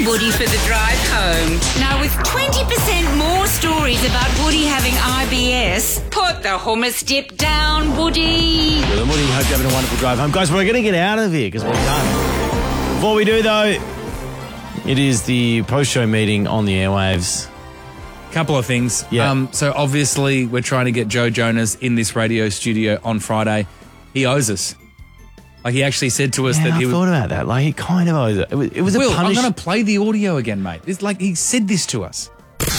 Woody for the drive home. Now, with 20% more stories about Woody having IBS, put the hummus dip down, Woody. Well, Woody, hope you're having a wonderful drive home. Guys, we're going to get out of here because we're done. Before we do, though, it is the post-show meeting on the airwaves. Couple of things. Yeah. So obviously we're trying to get Joe Jonas in this radio studio on Friday. He owes us. Like he actually said to us that I he thought about that. Like, he kind of owes it. It was Will, a I'm punish. going to play the audio again, mate. It's like he said this to us.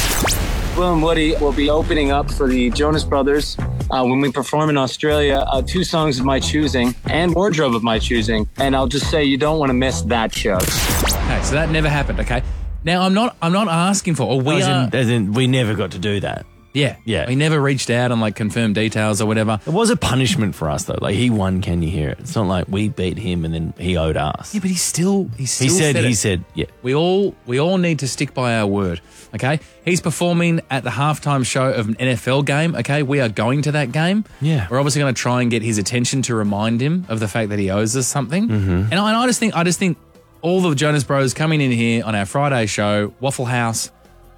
Will and Woody will be opening up for the Jonas Brothers when we perform in Australia, 2 songs of my choosing and wardrobe of my choosing. And I'll just say you don't want to miss that show. Okay, so that never happened, okay? Now, I'm not asking for, or we are... As in, we never got to do that. Yeah. Yeah. We never reached out and, like, confirmed details or whatever. It was a punishment for us, though. Like, he won Can You Hear It? It's not like we beat him and then he owed us. Yeah, but he still He said, yeah. We all need to stick by our word, okay? He's performing at the halftime show of an NFL game, okay? We are going to that game. Yeah. We're obviously going to try and get his attention to remind him of the fact that he owes us something. Mm-hmm. And I just think all the Jonas Bros coming in here on our Friday show, Waffle House.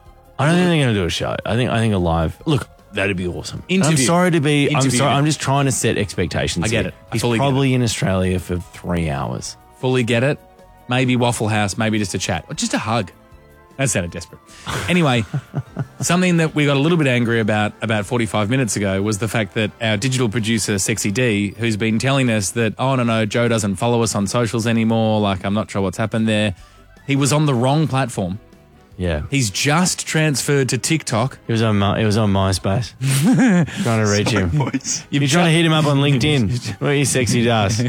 I don't think they're going to do a show. I think a live. Look, that'd be awesome. Interview. I'm sorry to be. I'm Interview. sorry. I'm just trying to set expectations. I get here. it. I He's fully get probably in Australia for 3 hours. Fully get it. Maybe Waffle House, maybe just a chat. Or just a hug. That sounded desperate. Anyway, something that we got a little bit angry about 45 minutes ago was the fact that our digital producer, Sexy D, who's been telling us that, oh, no, Joe doesn't follow us on socials anymore, like I'm not sure what's happened there. He was on the wrong platform. Yeah. He's just transferred to TikTok. It was on MySpace. Trying to reach him. You're trying to hit him up on LinkedIn. What are you sexy does?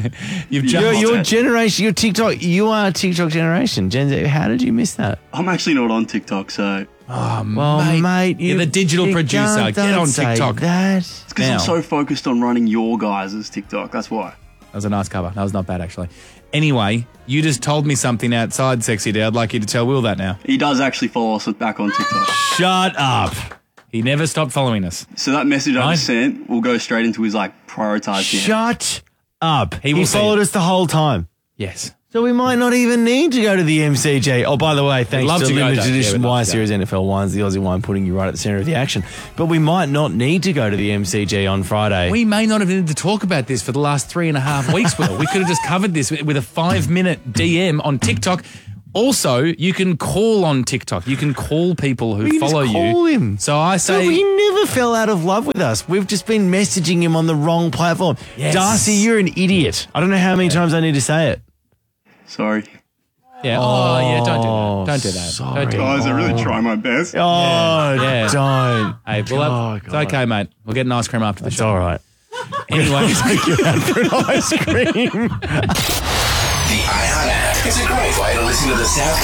Your generation, your TikTok, you are a TikTok generation. Gen Z, how did you miss that? I'm actually not on TikTok, so... Oh, Well, mate, you're the digital producer. Get on TikTok. That. It's because I'm so focused on running your guys' TikTok. That's why. That was a nice cover. That was not bad, actually. Anyway, you just told me something outside, Sexy D. I'd like you to tell Will that now. He does actually follow us back on TikTok. Shut up. He never stopped following us. So that message I just sent will go straight into his, prioritized thing. Shut up. He followed us the whole time. Yes. So we might not even need to go to the MCG. Oh, by the way, thanks love to to go, limited Dave. Yeah, edition we'd love Y to go. Series NFL Wines, the Aussie wine putting you right at the centre of the action. But we might not need to go to the MCG on Friday. We may not have needed to talk about this for the last 3.5 weeks, Will. We could have just covered this with a 5-minute DM on TikTok. Also, you can call on TikTok. You can call people who We can follow just you. call him. So I So say... he never fell out of love with us. We've just been messaging him on the wrong platform. Yes. Darcy, you're an idiot. I don't know how many times I need to say it. Sorry. Yeah. Oh, yeah, don't do that. Don't do that. Sorry. Don't do that. Guys, I really try my best. Oh, Yeah. don't. Hey, well, it's God. okay, mate. We'll get an ice cream after the It's show. all right. Anyway, Take you out for an ice cream. The iHeart app is a great way to listen to the South